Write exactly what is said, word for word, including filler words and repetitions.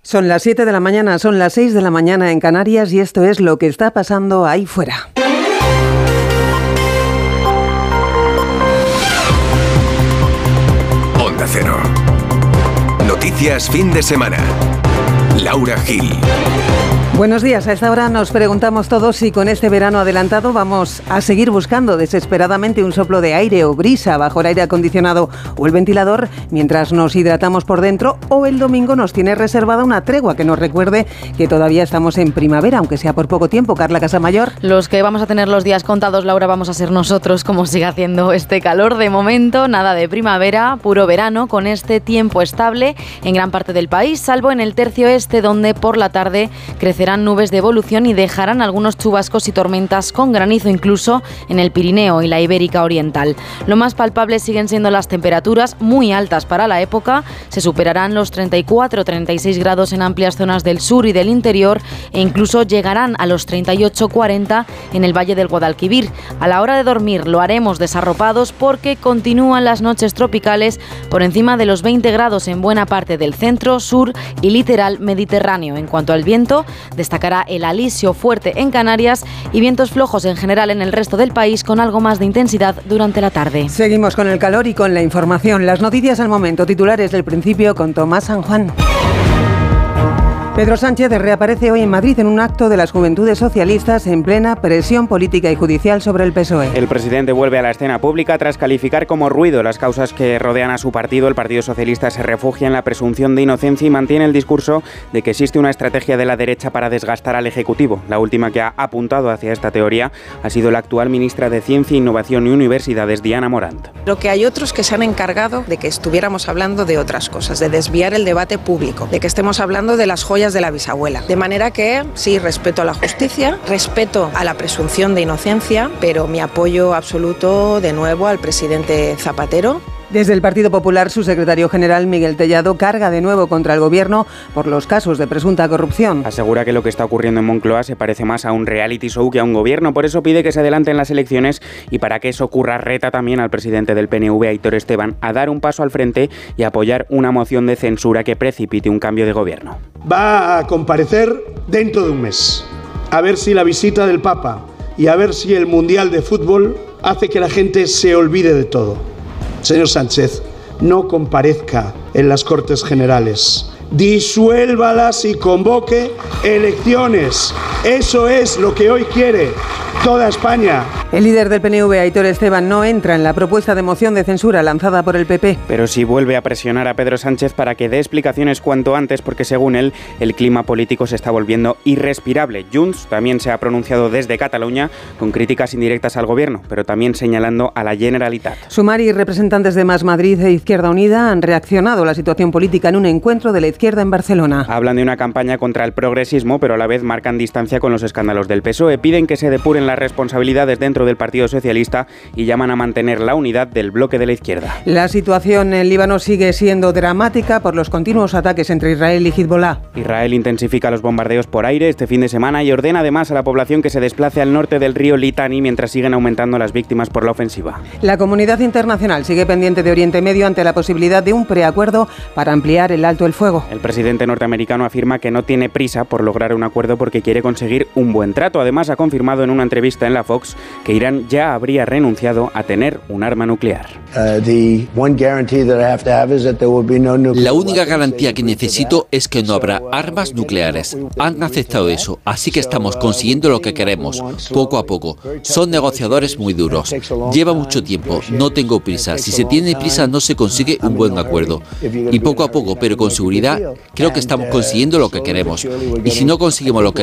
Son las siete de la mañana, son las seis de la mañana en Canarias y esto es lo que está pasando ahí fuera. Onda Cero. Noticias fin de semana. Laura Gil. Buenos días. A esta hora nos preguntamos todos si con este verano adelantado vamos a seguir buscando desesperadamente un soplo de aire o brisa bajo el aire acondicionado o el ventilador mientras nos hidratamos por dentro, o el domingo nos tiene reservada una tregua que nos recuerde que todavía estamos en primavera, aunque sea por poco tiempo. Carla Casamayor. Los que vamos a tener los días contados, Laura, vamos a ser nosotros, como sigue haciendo este calor. De momento, nada de primavera, puro verano, con este tiempo estable en gran parte del país, salvo en el tercio este, donde por la tarde crecerán nubes de evolución y dejarán algunos chubascos y tormentas con granizo incluso en el Pirineo y la Ibérica Oriental. Lo más palpable siguen siendo las temperaturas, muy altas para la época. Se superarán los treinta y cuatro treinta y seis grados en amplias zonas del sur y del interior e incluso llegarán a los treinta y ocho cuarenta en el Valle del Guadalquivir. A la hora de dormir lo haremos desarropados porque continúan las noches tropicales por encima de los veinte grados en buena parte del centro, sur y litoral mediterráneo. En cuanto al viento, destacará el alisio fuerte en Canarias y vientos flojos en general en el resto del país, con algo más de intensidad durante la tarde. Seguimos con el calor y con la información. Las noticias al momento, titulares del principio con Tomás San Juan. Pedro Sánchez reaparece hoy en Madrid en un acto de las Juventudes Socialistas en plena presión política y judicial sobre el P S O E. El presidente vuelve a la escena pública tras calificar como ruido las causas que rodean a su partido. El Partido Socialista se refugia en la presunción de inocencia y mantiene el discurso de que existe una estrategia de la derecha para desgastar al Ejecutivo. La última que ha apuntado hacia esta teoría ha sido la actual ministra de Ciencia, Innovación y Universidades, Diana Morant. Lo que hay otros que se han encargado de que estuviéramos hablando de otras cosas, de desviar el debate público, de que estemos hablando de las joyas de la bisabuela. De manera que sí, respeto a la justicia, respeto a la presunción de inocencia, pero mi apoyo absoluto de nuevo al presidente Zapatero. Desde el Partido Popular, su secretario general, Miguel Tellado, carga de nuevo contra el Gobierno por los casos de presunta corrupción. Asegura que lo que está ocurriendo en Moncloa se parece más a un reality show que a un gobierno. Por eso pide que se adelanten las elecciones y, para que eso ocurra, reta también al presidente del P N V, Aitor Esteban, a dar un paso al frente y apoyar una moción de censura que precipite un cambio de gobierno. Va a comparecer dentro de un mes, a ver si la visita del Papa y a ver si el Mundial de Fútbol hace que la gente se olvide de todo. Señor Sánchez, no comparezca en las Cortes Generales. Disuélvalas y convoque elecciones. Eso es lo que hoy quiere toda España. El líder del P N V, Aitor Esteban, no entra en la propuesta de moción de censura lanzada por el P P. Pero sí vuelve a presionar a Pedro Sánchez para que dé explicaciones cuanto antes, porque según él, el clima político se está volviendo irrespirable. Junts también se ha pronunciado desde Cataluña con críticas indirectas al gobierno, pero también señalando a la Generalitat. Sumar y representantes de Más Madrid e Izquierda Unida han reaccionado a la situación política en un encuentro de la izquierda en Barcelona. Hablan de una campaña contra el progresismo, pero a la vez marcan distancia con los escándalos del P S O E. Piden que se depuren las responsabilidades dentro del Partido Socialista y llaman a mantener la unidad del bloque de la izquierda. La situación en Líbano sigue siendo dramática por los continuos ataques entre Israel y Hezbollah. Israel intensifica los bombardeos por aire este fin de semana y ordena además a la población que se desplace al norte del río Litani mientras siguen aumentando las víctimas por la ofensiva. La comunidad internacional sigue pendiente de Oriente Medio ante la posibilidad de un preacuerdo para ampliar el alto el fuego. El presidente norteamericano afirma que no tiene prisa por lograr un acuerdo porque quiere conseguir un buen trato. Además, ha confirmado en una entrevista en la Fox que Irán ya habría renunciado a tener un arma nuclear. La única garantía que necesito es que no habrá armas nucleares. Han aceptado eso, así que estamos consiguiendo lo que queremos, poco a poco. Son negociadores muy duros. Lleva mucho tiempo, no tengo prisa. Si se tiene prisa no se consigue un buen acuerdo. Y poco a poco, pero con seguridad, creo que estamos consiguiendo lo que queremos. Y si no conseguimos lo que